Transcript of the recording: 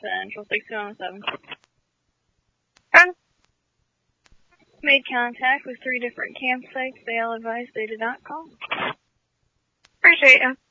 Central 6207. Done. Made contact with 3 different campsites. They all advised they did not call. Appreciate you.